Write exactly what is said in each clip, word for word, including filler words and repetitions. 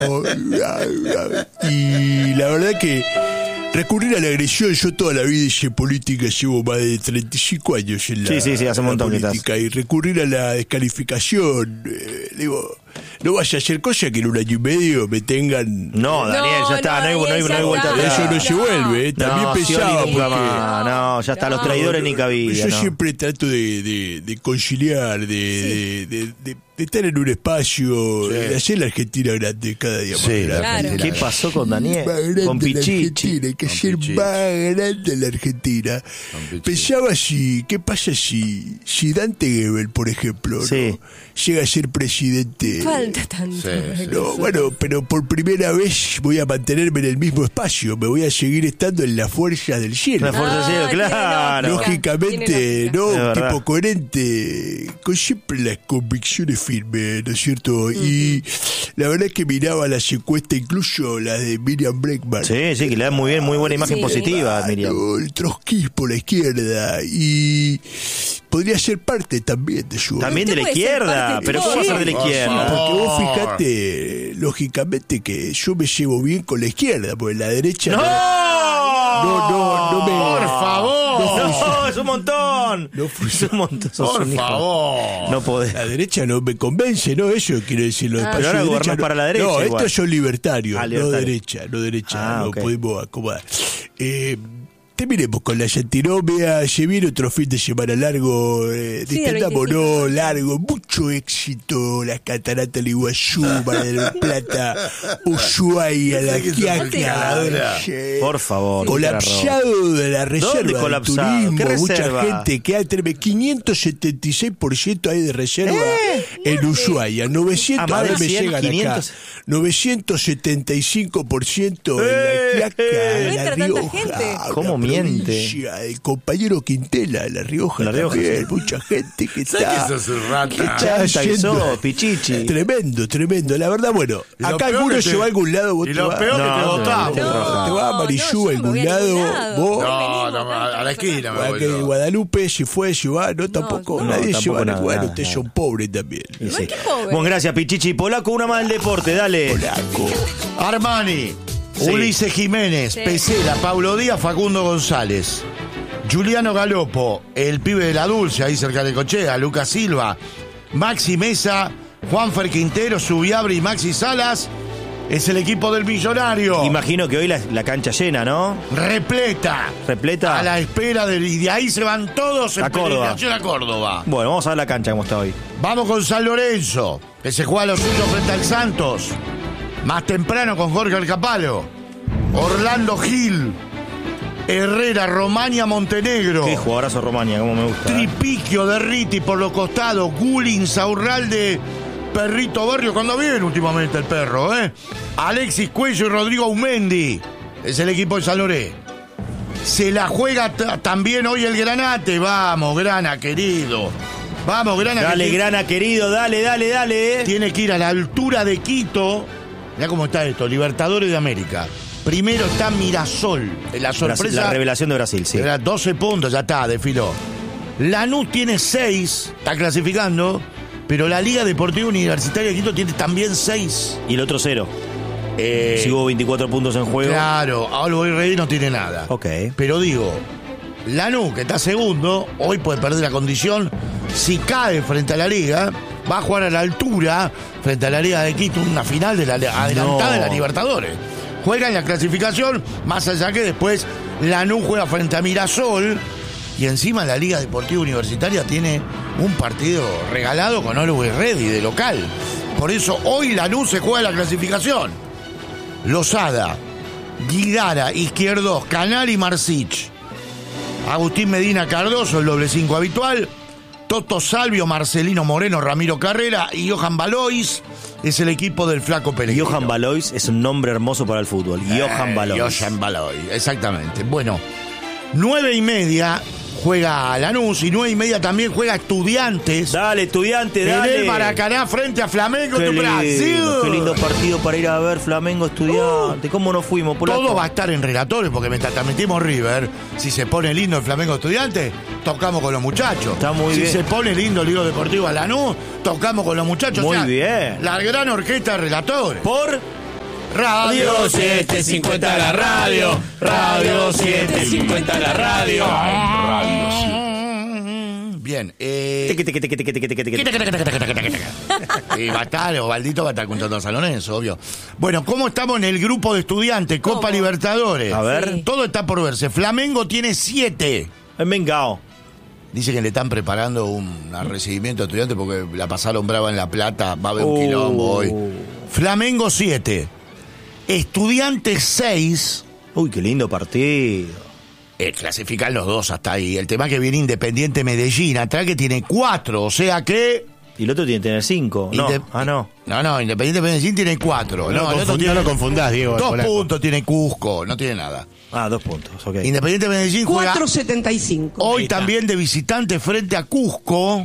Y la verdad que recurrir a la agresión, yo toda la vida hice política, llevo más de treinta y cinco años en la, sí, sí, sí, hace un montón política, y recurrir a la descalificación, eh, digo, no vaya a hacer cosas que en un año y medio me tengan... No, Daniel, No, ya está, no, hay, no, hay, no hay vuelta atrás. Eso no se vuelve, eh. También no, pensaba Scioli, porque... más, no, ya está, los traidores ni cabida. Yo no. siempre trato de, de, de conciliar, de, de, de, de, de estar en un espacio, Sí. de hacer la Argentina grande cada día más Sí, grande. Claro. ¿Qué pasó con Daniel? Más grande Con la Pichichi. Argentina, hay que Con ser Pichichi. más grande la Argentina. Pichichi. Pensaba si, ¿qué pasa si, si Dante Gebel, por ejemplo, Sí. ¿no? llega a ser presidente? Falta tanto. Sí, sí. No, bueno, pero por primera vez voy a mantenerme en el mismo espacio, me voy a seguir estando en la fuerza del cielo. La fuerza del cielo, Ah, tiene claro. lógica. Lógicamente, Tiene ¿no? Es Un verdad. tipo coherente, con siempre las convicciones firmes, ¿no es cierto? Y la verdad es que miraba las encuestas, incluso las de Miriam Bregman. Sí, sí, que le da muy bien, muy buena imagen Sí. positiva, Ah, Miriam. no, el trotskismo, la izquierda, y podría ser parte también de su... También de la Usted puede ser izquierda, parte de pero todo. ¿cómo va a ser de la Por izquierda? favor. Porque vos fijate, lógicamente, que yo me llevo bien con la izquierda, porque la derecha... ¡No! No, no, no me... Por favor. No, es un montón. No fui- es un montón. sos Por un hijo. favor. No podés. La derecha no me convence, ¿no? Eso quiero decir. Lo de Ah. paso Pero ahora de gobernás derecha, no- para la derecha No, igual. estos son libertarios, Ah, no libertarios. derecha, no derecha. Ah, no ok. podemos acomodar. Eh, terminemos con la antinomia. Se viene otro fin de semana largo. Eh, Sí, el Distendámonos, largo. Mucho éxito. Las cataratas del Iguazú, Mar del Plata, Ushuaia, La Pensé que sos Quiaca. picadora. Por favor. Colapsado de la reserva ¿Dónde del colapsado? turismo, ¿Qué mucha reserva? gente que hay entre quinientos setenta y seis por ciento hay de reserva en Ushuaia, novecientos, Ah, más a ver de me cien, llegan quinientos. acá, novecientos setenta y cinco por ciento en Eh, La Quiaca, eh. en La Entra tanta Rioja, gente. una ¿Cómo miente? provincia, el compañero Quintela, en La Rioja, La Rioja, también, sí. mucha gente que ¿Sabes está... que sos un rata? que está Ya está, yendo- sos, Pichichi. Tremendo, tremendo. La verdad, bueno, Y lo acá peor alguno que se te- va a algún lado, vos y te lo vas- peor que No, te no, votamos. no, no. te vas a No, Marillú no, a yo algún me voy a lado, ningún lado. vos... No, no, a la esquina me A voy que yo. Guadalupe, si fue, si va, no, tampoco. no. Nadie No, se va. tampoco nada, Bueno, nada, ustedes nada. son pobres también. Sí, No, sí. qué pobre. Bueno, gracias, Pichichi. Polaco, una más del deporte, dale. Polaco. Armani, Sí. Ulises Jiménez, Sí. Pesela, Paulo Díaz, Facundo González, Juliano Galopo, el pibe de la Dulce, ahí cerca de Cochea, Lucas Silva, Maxi Mesa, Juanfer Quintero, Subiabre y Maxi Salas. Es el equipo del Millonario. Imagino que hoy la, la cancha llena, ¿no? Repleta. Repleta. A la espera del. Y de ahí se van todos en A Córdoba. peregrinación a Córdoba. Bueno, vamos a ver la cancha como está hoy. Vamos con San Lorenzo, que se juega lo suyo frente al Santos. Más temprano con Jorge Alcapalo. Orlando Gil. Herrera, Romania, Montenegro. Qué jugadorazo Romania, como me gusta. ¿eh? Tripiquio de Riti por los costados. Gulin, Saurralde, Perrito Barrio. Cuando viene últimamente el perro, ¿eh? Alexis Cuello y Rodrigo Aumendi. Es el equipo de San Lorenzo. Se la juega t- también hoy el Granate. Vamos, Grana, querido. Vamos, Grana. Dale, que Grana, querido, dale, dale, dale. tiene que ir a la altura de Quito. Mirá cómo está esto, Libertadores de América. Primero está Mirasol, la sorpresa. La revelación de Brasil, sí. Era doce puntos, ya está, desfiló. Lanús tiene seis, está clasificando, pero la Liga Deportiva Universitaria de Quito tiene también seis. Y el otro cero. Eh, Si hubo veinticuatro puntos en juego. Claro, Albo Rey no tiene nada. Ok. Pero digo, Lanús, que está segundo, hoy puede perder la condición. Si cae frente a la Liga, va a jugar a la altura frente a la Liga de Quito, una final de la adelantada No. de la Libertadores. Juega en la clasificación, más allá que después Lanús juega frente a Mirasol. Y encima la Liga Deportiva Universitaria tiene un partido regalado con Always Ready de local. Por eso hoy Lanús se juega la clasificación. Lozada, Guidara, Izquierdos, Canal y Marcich. Agustín Medina Cardoso, el doble cinco habitual. Toto Salvio, Marcelino Moreno, Ramiro Carrera y Johan Balois. Es el equipo del Flaco Pellegrino. Johan Balois es un nombre hermoso para el fútbol. Johan Eh, Balois. Johan Balois, exactamente. Bueno, nueve y media juega Lanús y nueve y media también juega Estudiantes. Dale, estudiante, En dale. el Maracaná frente a Flamengo Qué de Brasil. lindo, qué lindo partido para ir a ver Flamengo Estudiante. ¿Cómo no fuimos, Polaco? Todo va a estar en relatores porque mientras transmitimos River, si se pone lindo el Flamengo Estudiante, tocamos con los muchachos. Está muy si bien. se pone lindo el Liga Deportivo Lanús, tocamos con los muchachos. Muy O sea, bien. La gran orquesta de relatores. Por Radio setecientos cincuenta la radio. Radio setecientos cincuenta la radio. Radio siete. Bien, eh... Teque, teque, teque, teque, teque, teque, teque. Y va a estar, Osvaldito va a estar contando a San Lorenzo, obvio. Bueno, ¿cómo estamos en el grupo de estudiantes? Copa ¿Cómo? Libertadores. A ver. Sí. Todo está por verse. Flamengo tiene siete. Vengao. Dice que le están preparando un recibimiento a estudiantes porque la pasaron brava en La Plata. Va a haber un Oh. quilombo hoy. Flamengo siete. Estudiantes seis. Uy, qué lindo partido. Eh, clasifican los dos hasta ahí. El tema es que viene Independiente Medellín. Atrás que tiene cuatro. O sea que... Y el otro tiene que tener cinco. No. Inde- Ah, no. No, no, Independiente Medellín tiene cuatro. No, No, lo el otro confund- tiene no lo confundás, Diego. el dos polaco. puntos tiene Cusco. No tiene nada. Ah, dos puntos. Ok. Independiente Medellín juega cuatro setenta y cinco. hoy Ahí está. también de visitante frente a Cusco.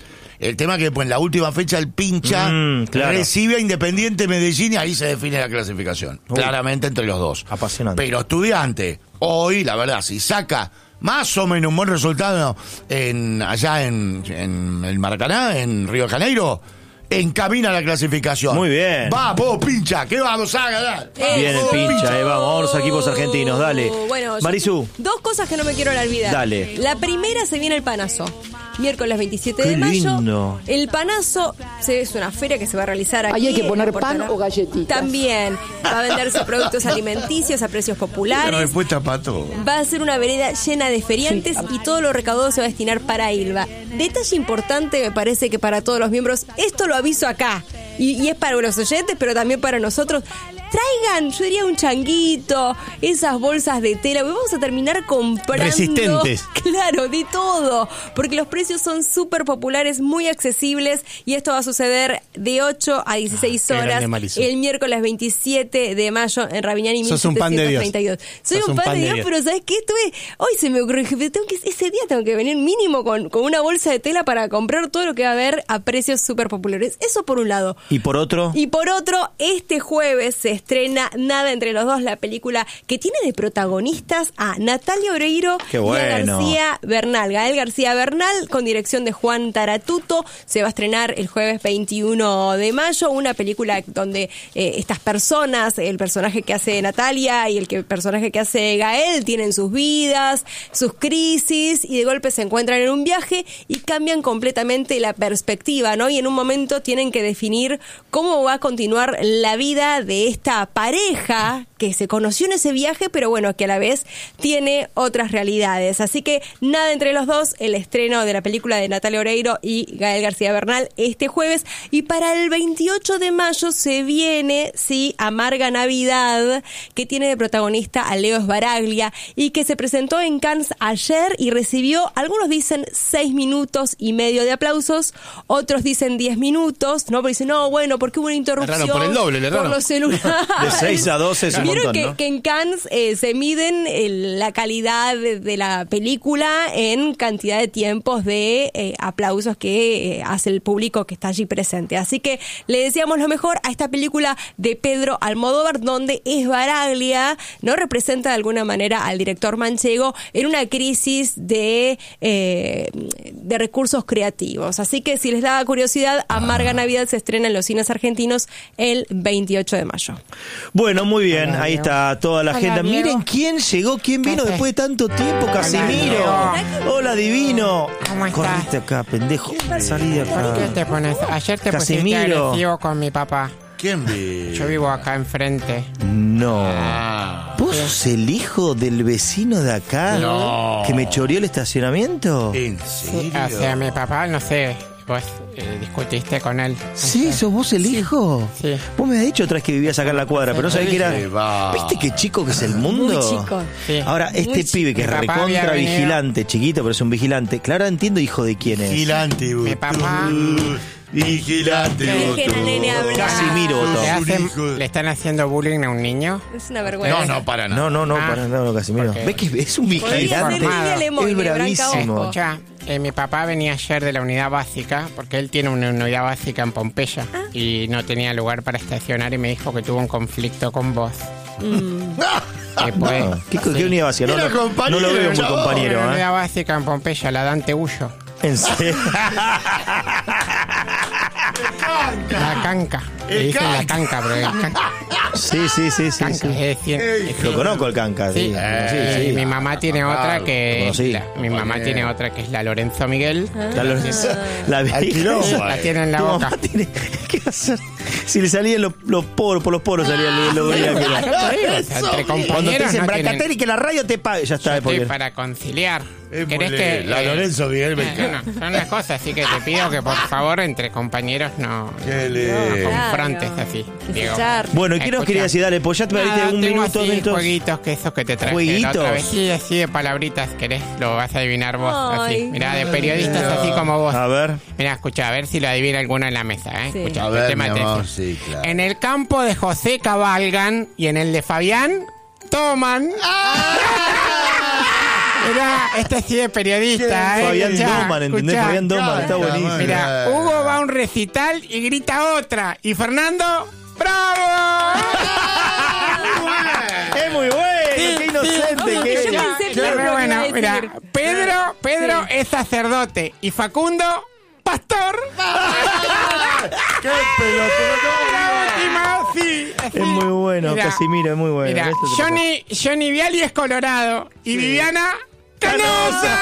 El tema que pues, en la última fecha el pincha Mm, claro. recibe a Independiente Medellín y ahí se define la clasificación. Uy. Claramente entre los dos. Apasionante. Pero Estudiante, hoy, la verdad, si saca más o menos un buen resultado en allá en, en el Maracaná, en Río de Janeiro, encamina la clasificación. Muy bien. Vamos, pincha, ¿qué vamos a ganar? Bien el Vamos, pincha, eh, vamos, vamos los equipos argentinos, dale. Bueno, yo- Marisú. dos cosas que no me quiero olvidar. Dale. La primera se viene el panazo. Miércoles veintisiete Qué de mayo. lindo. El panazo se- es una feria que se va a realizar aquí. Ahí hay que en poner Puerto pan La- o galletitas. También va a venderse productos alimenticios a precios populares. respuesta para todo. Va a ser una vereda llena de feriantes y todo lo recaudado se va a destinar para Ilva. Detalle importante, me parece que para todos los miembros, esto lo aviso acá, y, y es para los oyentes, pero también para nosotros. Traigan, yo diría un changuito, esas bolsas de tela, porque vamos a terminar comprando. Resistentes. Claro, de todo, porque los precios son súper populares, muy accesibles, y esto va a suceder de ocho a dieciséis qué horas grande, Marisol. el miércoles veintisiete de mayo en Raviñani Sos un pan de Dios. mil setecientos treinta y dos. Soy Sos un pan, de Dios, pero ¿sabes qué? Estuve, hoy se me ocurrió, dije, tengo que, ese día tengo que venir mínimo con, con una bolsa de tela para comprar todo lo que va a haber a precios súper populares. Eso por un lado. Y por otro. Y por otro, este jueves se estrena Nada entre los dos, la película que tiene de protagonistas a Natalia Oreiro Qué y a bueno. García Bernal. Gael García Bernal, con dirección de Juan Taratuto. Se va a estrenar el jueves veintiuno de mayo, una película donde eh, estas personas, el personaje que hace Natalia y el que, personaje que hace Gael, tienen sus vidas, sus crisis, y de golpe se encuentran en un viaje y cambian completamente la perspectiva, ¿no? Y en un momento tienen que definir cómo va a continuar la vida de esta pareja que se conoció en ese viaje, pero bueno, que a la vez tiene otras realidades. Así que Nada entre los dos, el estreno de la película de Natalia Oreiro y Gael García Bernal este jueves. Y para el veintiocho de mayo se viene, sí, Amarga Navidad, que tiene de protagonista a Leo Sbaraglia y que se presentó en Cannes ayer y recibió, algunos dicen seis minutos y medio de aplausos, otros dicen diez minutos, ¿no? Porque dicen, no, bueno, porque hubo una interrupción erraron por el doble, le por erraron. los celulares. De seis a doce es un Vieron montón, que, ¿no? que en Cannes eh, se miden el- la calidad de, de la película en cantidad de tiempos de eh, aplausos que eh, hace el público que está allí presente. Así que le deseamos lo mejor a esta película de Pedro Almodóvar, donde Sbaraglia no representa de alguna manera al director manchego en una crisis de, eh, de recursos creativos. Así que si les da curiosidad, Amarga Navidad se estrena en los cines argentinos el veintiocho de mayo. Bueno, muy bien, Hola, ahí Diego. está toda la Hola, agenda. Diego. Miren quién llegó, quién vino Hola. después de tanto tiempo, Casimiro. Diego. Hola, divino. ¿Cómo estás? Corriste acá, pendejo. Salí de ¿Por qué acá. te pones? Ayer te pusiste Casimiro. agresivo con mi papá. ¿Quién ve? Yo vivo acá enfrente. No. Ah, ¿Vos sos el hijo del vecino de acá? No. ¿Que me choreó el estacionamiento? ¿en serio? O sea, mi papá, no sé, vos eh, discutiste con él. Sí, ¿sos vos el hijo? Sí. Vos me has dicho otra vez que vivías acá en la cuadra, pero no sabés que era... Se va. ¿Viste qué chico que es el mundo? Muy chico. Sí. Ahora, este Muy pibe que es Mi papá había recontra venido- vigilante, chiquito, pero es un vigilante. Claro, entiendo hijo de quién es. Vigilante, Mi vos. papá- Vigilante, vos. Dejen al nene hablar. Casimiro, votó. ¿Le, hacen- Un hijo de- ¿Le están haciendo bullying a un niño? Es una vergüenza. No, no, para nada. No, no, no, Ah, para nada, no, Casimiro. porque- ¿Ves que es un Podría ser vigilante? Lidia Lemoyne, Es Branca bravísimo. Ojo. Escucha, eh, mi papá venía ayer de la unidad básica, porque él tiene una unidad básica en Pompeya, Ah. y no tenía lugar para estacionar y me dijo que tuvo un conflicto con vos. Que pues, No, ¿Qué, qué unidad vacía? No, Era lo- compañero, no lo veo muy chabón. compañero, una ¿eh? unidad básica en Pompeya, la Dante Ullo. En serio. La canca. Le El dicen la canca. canca, pero el canca. Sí, sí, sí, sí. Canca, sí. es cien- es Lo cien- conozco el canca. Sí, Sí, eh, sí, sí. mi mamá tiene otra que Lo conocí. la- mi mamá tiene otra que es la Lorenzo Miguel. La, Lorenzo- la vieja. quilombo, La eh. tiene en la Tu boca. mamá tiene- ¿Qué va a hacer? Si le salían los, los poros, por los poros salían lo, lo bonita que era. Yo te digo, o sea, entre Cuando te compañeros dicen no tienen- Bracatel y que la radio te pague, ya está. Yo es porque- estoy para conciliar. Es ¿Querés muy que lindo. La eh, Lorenzo Miguel me eh, encanta. no, son unas cosas, así que te pido que por favor entre compañeros no, Qué no lindo. confrontes Claro. así. Es Digo, echar. Bueno, ¿y qué nos escucha. querías decir? Dale, pues ya te Nada, perdiste un tengo minuto, dos así minutos. jueguitos que esos que te traje ¿Jueguitos? la otra vez. Sí, así de palabritas, querés, lo vas a adivinar vos. Así. Ay. Mirá, de periodistas así como vos. A ver. Mirá, escucha, a ver si lo adivina alguno en la mesa, ¿eh? Sí. Escucha, A ver, presteme mi amor, atención. sí, claro. En el campo de José cabalgan y en el de Fabián toman. Mirá, este sí es periodista, ¿eh? Fabián Escuchá, Doman, ¿entendés? escuchá. Fabián Doman, está Claro, buenísimo. Mira, Hugo va a un recital y grita otra. Y Fernando, ¡bravo! Es muy bueno, qué inocente Obvio que que es. yo pensé Qué que re lo bueno, iba a mira, decir. Pedro, Pedro es sacerdote y Facundo, pastor. ¡Qué pelotudo! La última, sí. así. Es muy bueno, Casimiro, es muy bueno. Mira, Esto te Johnny, Johnny Viali es colorado y Viviana canosa.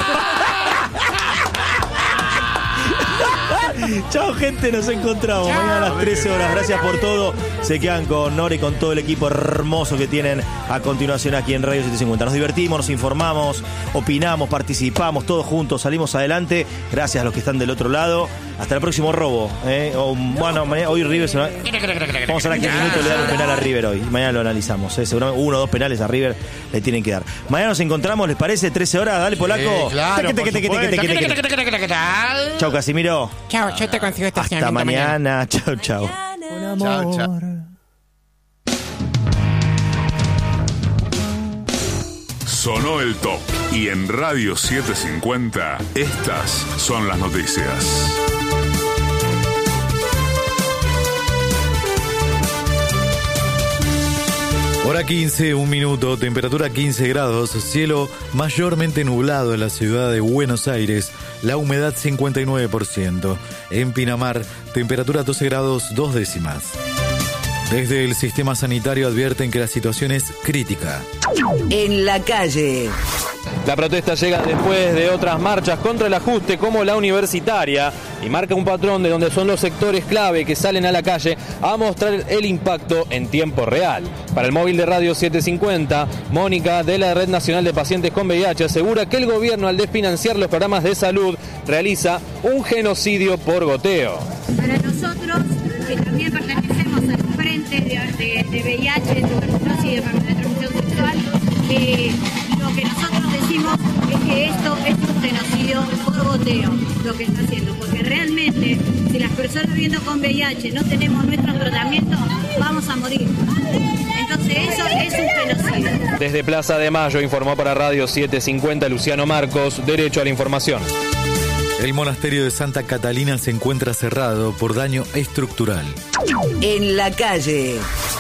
Chao, gente, nos encontramos Chao. mañana a las trece horas. Gracias por todo. Se quedan con Nore y con todo el equipo hermoso que tienen a continuación aquí en Radio setecientos cincuenta. Nos divertimos, nos informamos, opinamos, participamos, todos juntos, salimos adelante. Gracias a los que están del otro lado. Hasta el próximo robo. ¿eh? O, bueno, mañana- hoy River se va- Vamos a ver a qué minuto le dan un penal a River hoy. Mañana lo analizamos. ¿eh? Seguramente uno o dos penales a River le tienen que dar. Mañana nos encontramos, ¿les parece? trece horas. Dale, Polaco. Sí, claro, Teque, teque, por teque, teque, teque, teque. supuesto. Chao, Casimiro. Chao, yo te consigo Hasta estacionamiento mañana. Chao, chao. Chao, chao. Sonó el top y en Radio setecientos cincuenta estas son las noticias. Hora quince, un minuto, temperatura quince grados, cielo mayormente nublado en la ciudad de Buenos Aires, la humedad cincuenta y nueve por ciento. En Pinamar, temperatura doce grados, dos décimas. Desde el sistema sanitario advierten que la situación es crítica. En la calle. La protesta llega después de otras marchas contra el ajuste como la universitaria y marca un patrón de donde son los sectores clave que salen a la calle a mostrar el impacto en tiempo real. Para el móvil de Radio setecientos cincuenta, Mónica de la Red Nacional de Pacientes con V I H asegura que el gobierno al desfinanciar los programas de salud realiza un genocidio por goteo. Para nosotros, que también pertenecemos al Frente de, de, de V I H, tuberculosis y de enfermedad de transmisión sexual, eh, lo que nosotros decimos es que esto es un genocidio por goteo, lo que está haciendo, porque realmente, si las personas viviendo con V I H no tenemos nuestro tratamiento, vamos a morir. Entonces eso es un genocidio. Desde Plaza de Mayo informó para Radio setecientos cincuenta Luciano Marcos, Derecho a la Información. El monasterio de Santa Catalina se encuentra cerrado por daño estructural. En la calle.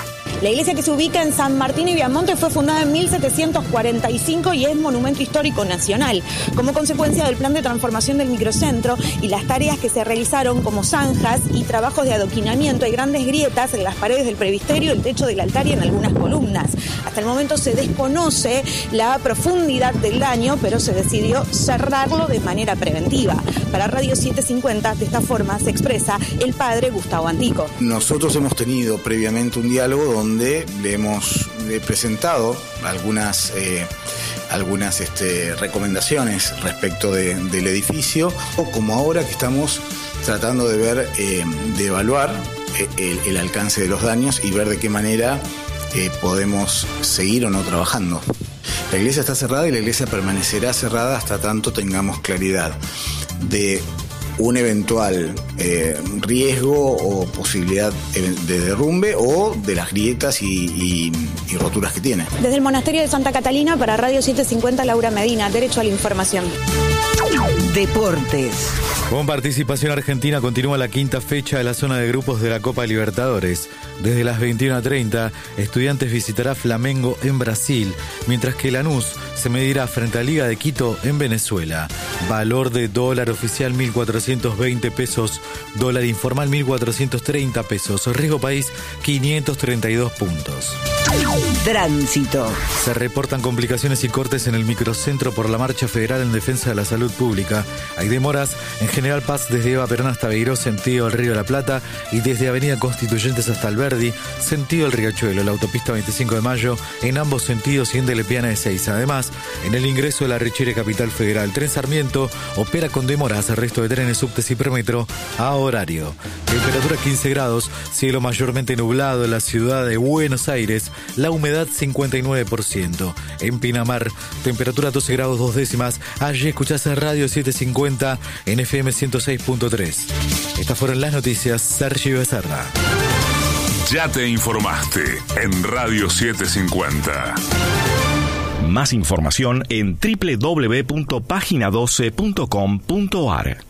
La iglesia, que se ubica en San Martín y Viamonte, fue fundada en mil setecientos cuarenta y cinco y es monumento histórico nacional. Como consecuencia del plan de transformación del microcentro y las tareas que se realizaron como zanjas y trabajos de adoquinamiento, hay grandes grietas en las paredes del presbiterio, el techo del altar y en algunas columnas. Hasta el momento se desconoce la profundidad del daño, pero se decidió cerrarlo de manera preventiva. Para Radio setecientos cincuenta, de esta forma se expresa el padre Gustavo Antico. Nosotros hemos tenido previamente un diálogo donde le hemos eh, presentado algunas, eh, algunas este, recomendaciones respecto de, del edificio, como ahora que estamos tratando de ver, eh, de evaluar eh, el, el alcance de los daños y ver de qué manera eh, podemos seguir o no trabajando. La iglesia está cerrada y la iglesia permanecerá cerrada hasta tanto tengamos claridad de un eventual eh, riesgo o posibilidad de derrumbe o de las grietas y, y, y roturas que tiene. Desde el monasterio de Santa Catalina, para Radio setecientos cincuenta, Laura Medina, Derecho a la Información. Deportes. Con participación argentina continúa la quinta fecha de la zona de grupos de la Copa Libertadores. Desde las veintiuna treinta, Estudiantes visitará Flamengo en Brasil, mientras que Lanús se medirá frente a Liga de Quito en Venezuela. Valor de dólar oficial mil cuatrocientos cuatrocientos veinte pesos. Dólar informal, mil cuatrocientos treinta pesos. Riesgo país, quinientos treinta y dos puntos. Tránsito. Se reportan complicaciones y cortes en el microcentro por la marcha federal en defensa de la salud pública. Hay demoras en General Paz desde Eva Perón hasta Beiró, sentido el Río de la Plata, y desde Avenida Constituyentes hasta Alberdi, sentido el Riachuelo, la autopista veinticinco de mayo, en ambos sentidos y en Delepiana de Seiza. Además, en el ingreso de la Richere Capital Federal, Tren Sarmiento opera con demoras, el resto de trenes, subtes y premetro a horario. Temperatura quince grados, cielo mayormente nublado en la ciudad de Buenos Aires, la humedad cincuenta y nueve por ciento. En Pinamar, temperatura doce grados dos décimas. Allí escuchás a Radio setecientos cincuenta en F M ciento seis punto tres. Estas fueron las noticias. Sergio Becerra. Ya te informaste en Radio setecientos cincuenta. Más información en doble u doble u doble u punto página doce punto com punto a r.